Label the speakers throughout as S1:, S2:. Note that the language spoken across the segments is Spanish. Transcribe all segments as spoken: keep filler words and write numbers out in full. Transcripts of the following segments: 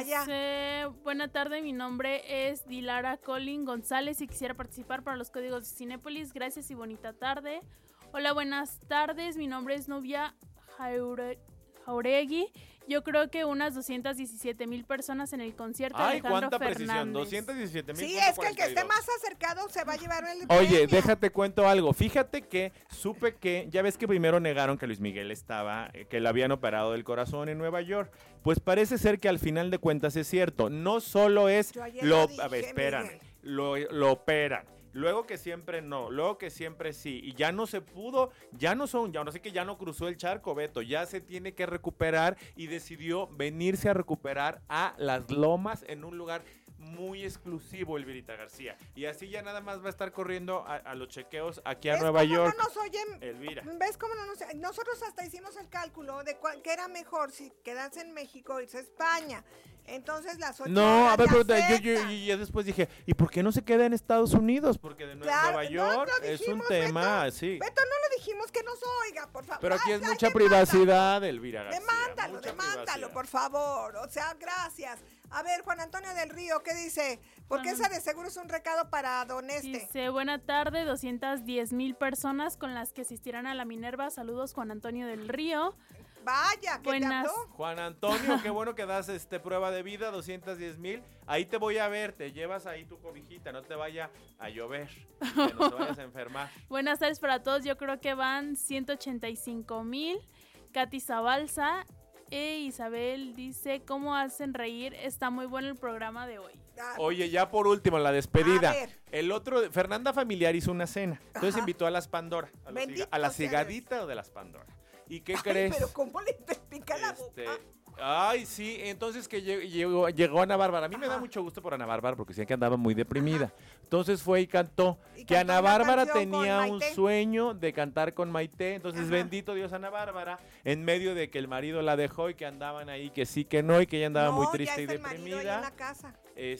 S1: Vaya.
S2: Dice, buena tarde, mi nombre es Dilara Colin González y quisiera participar para los códigos de Cinépolis. Gracias y bonita tarde. Hola, buenas tardes, mi nombre es Nubia Jaure... Jauregui. Yo creo que unas doscientas diecisiete mil personas en el concierto de
S3: Ay,
S2: Alejandro
S3: cuánta
S2: Fernández.
S3: precisión, doscientas diecisiete mil.
S1: Sí, es que el que esté más acercado se va a llevar el
S3: Oye,
S1: premio.
S3: déjate cuento algo. Fíjate que supe que, ya ves que primero negaron que Luis Miguel estaba, eh, que le habían operado del corazón en Nueva York. Pues parece ser que al final de cuentas es cierto. No solo es
S1: Yo ayer
S3: lo,
S1: lo dije,
S3: a ver, espérame,
S1: Miguel.
S3: lo, lo operan. Luego que siempre no, luego que siempre sí, y ya no se pudo, ya no son, ya no sé que ya no cruzó el charco, Beto, ya se tiene que recuperar y decidió venirse a recuperar a Las Lomas en un lugar muy exclusivo, Elvirita García, y así ya nada más va a estar corriendo a, a los chequeos aquí a
S1: ¿Ves
S3: Nueva
S1: cómo
S3: York.
S1: No nos oyen?
S3: Elvira.
S1: ¿Ves cómo no nos oyen? Nosotros hasta hicimos el cálculo de cuál, que era mejor si quedarse en México o irse a España. Entonces las ocho
S3: No, a ver,
S1: horas
S3: pero
S1: ya
S3: yo, yo, yo,
S1: afectan.
S3: yo después dije, ¿y por qué no se queda en Estados Unidos? Porque de Nueva,
S1: Claro,
S3: Nueva
S1: no
S3: York
S1: lo
S3: es
S1: dijimos,
S3: un tema,
S1: Beto.
S3: sí.
S1: Beto, no lo dijimos, que nos oiga, por favor.
S3: Pero aquí
S1: Ay,
S3: es
S1: ay,
S3: mucha
S1: demándalo.
S3: privacidad, Elvira García.
S1: Demándalo,
S3: mucha
S1: demándalo,
S3: privacidad.
S1: por favor. O sea, gracias. A ver, Juan Antonio del Río, ¿qué dice? Porque
S2: Ajá.
S1: esa de seguro es un recado para don este.
S2: Dice, buena tarde, doscientas diez mil personas con las que asistirán a la Minerva. Saludos, Juan Antonio del Río.
S1: Vaya, que te
S2: Buenas.
S1: habló.
S3: Juan Antonio, qué bueno que das este prueba de vida, doscientas diez mil. Ahí te voy a ver, te llevas ahí tu cobijita, no te vaya a llover, que no te vayas a enfermar.
S2: Buenas tardes para todos, yo creo que van ciento ochenta y cinco mil. Katy Zabalza e Isabel dice, ¿cómo hacen reír? Está muy bueno el programa de hoy.
S1: Ah,
S3: Oye, ya por último, la despedida.
S1: A ver.
S3: El otro, Fernanda Familiar hizo una cena, entonces
S1: Ajá.
S3: invitó a las Pandora, a, los
S1: Bendito
S3: ciga- a la
S1: sea
S3: cigadita o de las Pandora. ¿Y qué
S1: Ay,
S3: crees?
S1: pero ¿cómo le pica la
S3: Este,
S1: boca?
S3: ay, sí, entonces que llegó, llegó, llegó Ana Bárbara. A mí me da
S1: Ajá.
S3: mucho gusto por Ana Bárbara porque decían que andaba muy deprimida. Entonces fue y cantó.
S1: Y
S3: que
S1: cantó
S3: Ana
S1: una
S3: Bárbara
S1: canción con
S3: tenía un
S1: Maite.
S3: sueño de cantar con Maite. Entonces,
S1: Ajá.
S3: bendito Dios, Ana Bárbara, en medio de que el marido la dejó y que andaban ahí, que sí, que no, y que ella andaba
S1: No,
S3: muy
S1: ya
S3: triste y
S1: está el marido ahí en
S3: deprimida.
S1: la casa.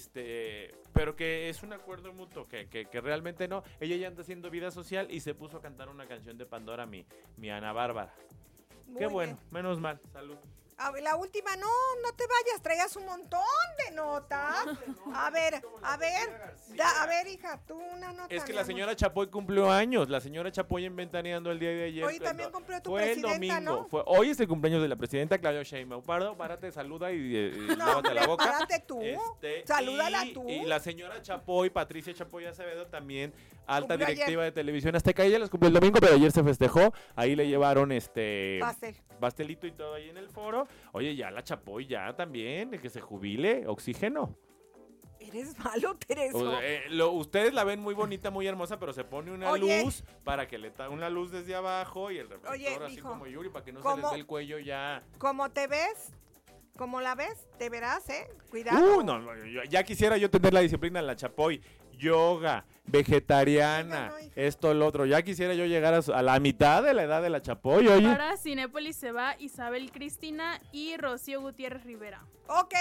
S3: Este, pero que es un acuerdo mutuo, que, que, que realmente no. Ella ya anda haciendo vida social y se puso a cantar una canción de Pandora, mi, mi Ana Bárbara.
S1: Muy
S3: Qué bueno,
S1: bien.
S3: menos mal, salud.
S1: A ver, la última, no, no te vayas, traigas un montón de notas. A ver, a ver, da- a ver, hija, tú una nota.
S3: Es que
S1: mi
S3: la
S1: amor.
S3: señora Chapoy cumplió años. La señora Chapoy en Ventaneando el día de ayer.
S1: Hoy también cumplió tu
S3: Fue el
S1: presidenta,
S3: domingo.
S1: ¿no?
S3: Fue, hoy es el cumpleaños de la presidenta Claudia Sheinbaum. Pardo, párate, saluda y, y, y
S1: No,
S3: lávate la
S1: hombre,
S3: boca.
S1: párate tú. Salúdala
S3: y,
S1: tú.
S3: Y la señora Chapoy, Patricia Chapoy Acevedo, también alta
S1: Cumplió
S3: directiva
S1: ayer.
S3: de Televisión Azteca. Ella les cumplió el domingo, pero ayer se festejó. Ahí le llevaron este
S1: Pastel.
S3: pastelito y todo ahí en el foro. Oye, ya la Chapoy, ya también, que se jubile, oxígeno.
S1: Eres malo, Teresa.
S3: O sea, eh, lo- ustedes la ven muy bonita, muy hermosa, pero se pone una
S1: Oye.
S3: luz para que le ta una luz desde abajo y el reflector
S1: Oye,
S3: así
S1: mijo,
S3: como Yuri para que no se
S1: ¿cómo?
S3: les dé el cuello ya.
S1: Como te ves, como la ves, te verás, ¿eh? Cuidado.
S3: Uh, no, no, yo- ya quisiera yo tener la disciplina en la Chapoy. Yoga, vegetariana,
S1: Venga, no, hija.
S3: esto, lo otro. Ya quisiera yo llegar a, su- a la mitad de la edad de la Chapoy, oye.
S2: Para Cinépolis se va Isabel Cristina y Rocío Gutiérrez Rivera.
S1: Ok,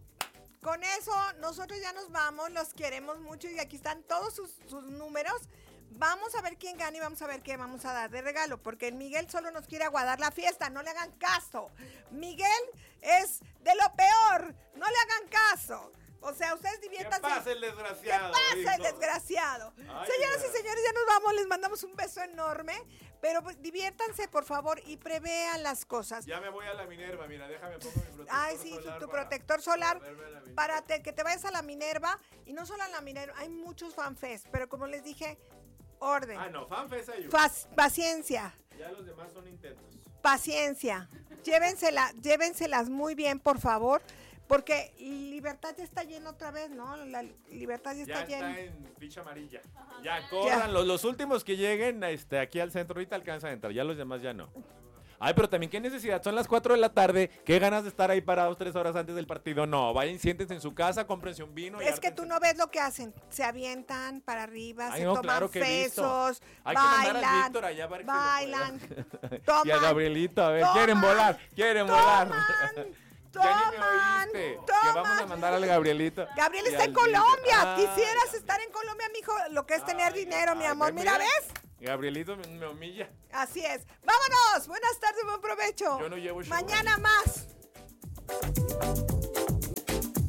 S1: con eso nosotros ya nos vamos, los queremos mucho y aquí están todos sus, sus números. Vamos a ver quién gana y vamos a ver qué vamos a dar de regalo, porque el Miguel solo nos quiere aguardar la fiesta, no le hagan caso. Miguel es de lo peor, no le hagan caso. O sea, ustedes
S3: ¿Qué
S1: diviértanse.
S3: pasa el
S1: ¿Qué
S3: desgraciado?
S1: pasa el
S3: dijo.
S1: desgraciado?
S3: Ay,
S1: Señoras y
S3: mira.
S1: señores, ya nos vamos, les mandamos un beso enorme, pero pues, diviértanse por favor y prevean las cosas.
S3: Ya me voy a la Minerva, mira, déjame pongo mi protector
S1: Ay, sí,
S3: solar
S1: tu
S3: para-
S1: protector solar
S3: para verme a la Minerva.
S1: para te- que te vayas a la Minerva. Y no solo a la Minerva, hay muchos fanfests, pero como les dije, orden,
S3: Ah, no, fanfest hay uno.
S1: Fac- paciencia,
S3: Ya los demás son intentos.
S1: paciencia. Llévensela, llévenselas muy bien, por favor, porque Libertad ya está lleno otra vez, ¿no? La Libertad ya,
S3: Ya
S1: está lleno.
S3: está en ficha amarilla. Ya corran, los, los últimos que lleguen este, aquí al centro ahorita alcanzan a entrar, ya los demás ya no. Ay, pero también qué necesidad, son las cuatro de la tarde, qué ganas de estar ahí parados tres horas antes del partido. No, vayan, siéntense en su casa, cómprense un vino. y
S1: Es que
S3: hártense.
S1: tú no ves lo que hacen. Se avientan para arriba,
S3: Ay,
S1: se
S3: no,
S1: toman
S3: claro que he visto.
S1: besos,
S3: Hay que mandar al
S1: bailan,
S3: Víctor allá para que se lo
S1: bailan,
S3: pueda.
S1: toman,
S3: Y a Gabrielito, a ver,
S1: toman,
S3: quieren volar, quieren volar.
S1: toman,
S3: Ya ni me
S1: toman,
S3: oíste.
S1: toman.
S3: Que vamos a mandar al Gabrielito.
S1: Gabriel
S3: y
S1: está
S3: al
S1: en Colombia.
S3: Víctor.
S1: Quisieras
S3: Ay,
S1: estar en Colombia, mijo. Lo que es tener
S3: ay,
S1: dinero, mi
S3: ay,
S1: amor.
S3: ve,
S1: Mira, ¿ves?
S3: Gabrielito me, me humilla.
S1: Así es. Vámonos. Buenas tardes, buen provecho.
S3: Yo no llevo show.
S1: Mañana más.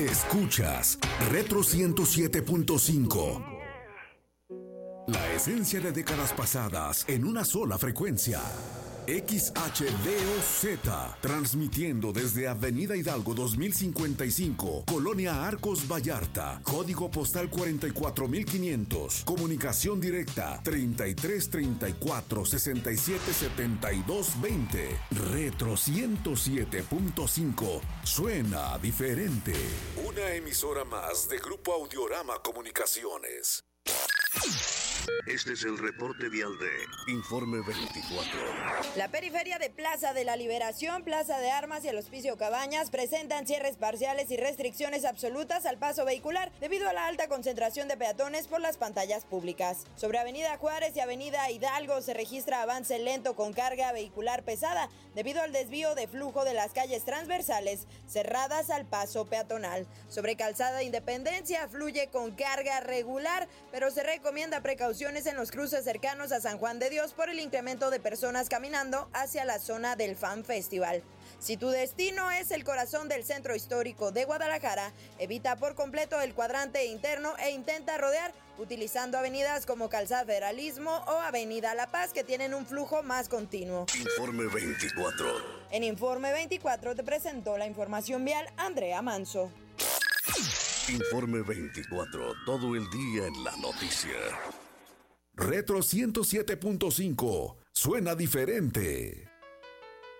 S4: Escuchas Retro ciento siete punto cinco. La esencia de décadas pasadas en una sola frecuencia. X H D O Z, transmitiendo desde Avenida Hidalgo dos mil cincuenta y cinco, Colonia Arcos Vallarta, código postal cuarenta y cuatro mil quinientos, comunicación directa treinta y tres treinta y cuatro sesenta y siete setenta y dos veinte. Retro ciento siete punto cinco, suena diferente. Una emisora más de Grupo Audiorama Comunicaciones.
S5: Este es el reporte vial de Informe veinticuatro.
S6: La periferia de Plaza de la Liberación, Plaza de Armas y el Hospicio Cabañas presentan cierres parciales y restricciones absolutas al paso vehicular debido a la alta concentración de peatones por las pantallas públicas. Sobre Avenida Juárez y Avenida Hidalgo se registra avance lento con carga vehicular pesada debido al desvío de flujo de las calles transversales cerradas al paso peatonal. Sobre Calzada Independencia fluye con carga regular, pero se recomienda precaución en los cruces cercanos a San Juan de Dios por el incremento de personas caminando hacia la zona del Fan Festival. Si tu destino es el corazón del centro histórico de Guadalajara, evita por completo el cuadrante interno e intenta rodear utilizando avenidas como Calzada Federalismo o Avenida La Paz, que tienen un flujo más continuo.
S5: Informe veinticuatro.
S6: En Informe veinticuatro te presentó la información vial Andrea Manso.
S5: Informe veinticuatro, todo el día en la noticia.
S4: Retro ciento siete punto cinco, suena diferente.